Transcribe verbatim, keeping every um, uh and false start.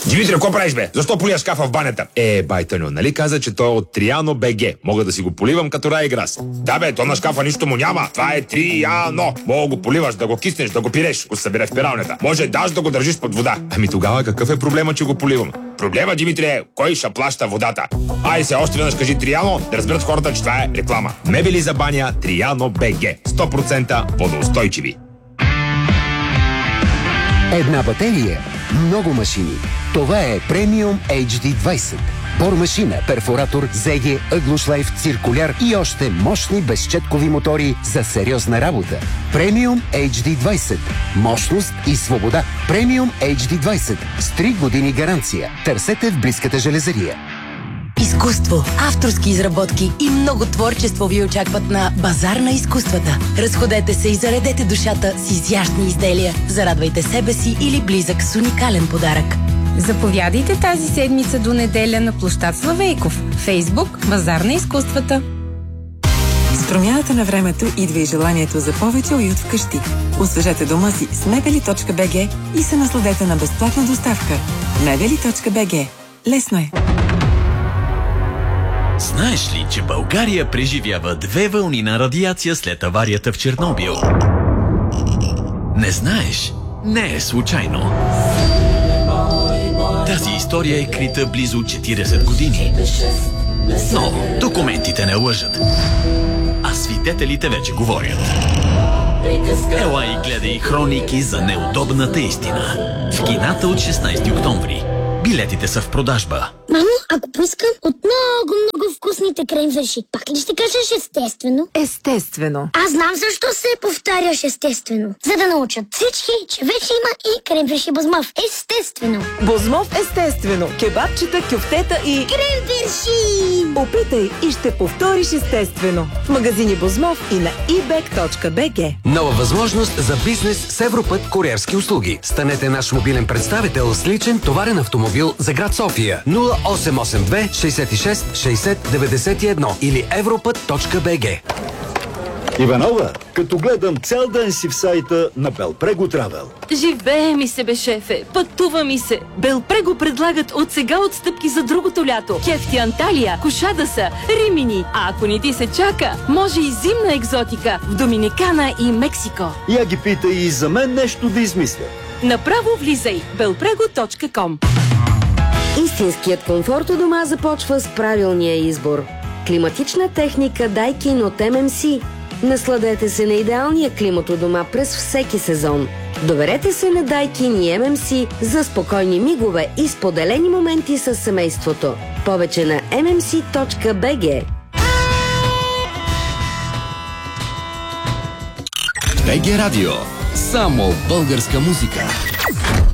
Димитре, какво правиш, бе? Защо полия шкафа в банята? Е, байтъньо, нали каза, че той е от Триано БГ. Мога да си го поливам като Райграс. Да, бе, то на шкафа нищо му няма. Това е Триано. Мога го поливаш, да го киснеш, да го пиреш, го събере в пиралнята. Може даже да го държиш под вода. Ами тогава какъв е проблема, че го поливам? Проблема, Димитре, е кой ще плаща водата. Ай се, още веднъж кажи Триано, да разберат хората, че това е реклама. Мебели за баня Триано БГ. сто процента водоустойчиви. Една батерия, много машини. Това е Premium Ейч Ди двайсет. Бормашина, перфоратор, зеге, ъглошлайф, циркуляр и още мощни безчеткови мотори за сериозна работа. Premium Ейч Ди двайсет. Мощност и свобода. Premium Ейч Ди двайсет. С три години гаранция. Търсете в близката железария. Изкуство, авторски изработки и много творчество ви очакват на Базар на изкуствата. Разходете се и заредете душата с изящни изделия. Зарадвайте себе си или близък с уникален подарък. Заповядайте тази седмица до неделя на площад Славейков. Фейсбук Базар на изкуствата. С промяната на времето идва и желанието за повече уют вкъщи. Освежете дома си с мебели точка би джи и се насладете на безплатна доставка. мебели точка би джи. Лесно е! Знаеш ли, че България преживява две вълни на радиация след аварията в Чернобил? Не знаеш? Не е случайно. Тази история е крита близо четирийсет години. Но документите не лъжат. А свидетелите вече говорят. Ела и гледай хроники за неудобната истина. В кината от шестнайсети октомври. Билетите са в продажба. Мамо, ако поискам от много, много вкусните кремвирши, пак ли ще кажеш естествено? Естествено. Аз знам защо се повтаряш естествено. За да научат всички, че вече има и кремвирши Бозмов. Естествено. Бозмов естествено. Кебабчета, кюфтета и... Кремвирши! Опитай и ще повториш естествено. В магазини Бозмов и на и бек точка би джи. Нова възможност за бизнес с Европът куриерски услуги. Станете наш мобилен представител с личен товарен автомобил за град София. нула осем осем две шейсет и шест шейсет деветдесет и едно или европът точка би джи. Иванова, като гледам цял ден си в сайта на Белпрего Травел. Живее ми се, бе, шефе. Пътува ми се. Белпрего предлагат от сега отстъпки за другото лято. Кефти Анталия, Кошадаса, Римини. А ако не ти се чака, може и зимна екзотика в Доминикана и Мексико. Я ги питай и за мен нещо да измисля. Направо влизай. белпрего точка ком. Истинският комфорт у дома започва с правилния избор. Климатична техника Daikin от Ем Ем Си. Насладете се на идеалния климат у дома през всеки сезон. Доверете се на Daikin и Ем Ем Си за спокойни мигове и споделени моменти с семейството. Повече на ем ем си точка би джи. БГ Радио. Само българска музика.